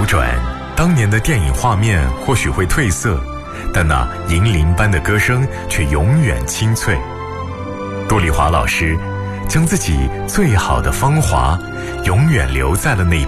转，当年的电影画面或许会褪色，但那银铃般的歌声却永远清脆。杜丽华老师将自己最好的芳华永远留在了那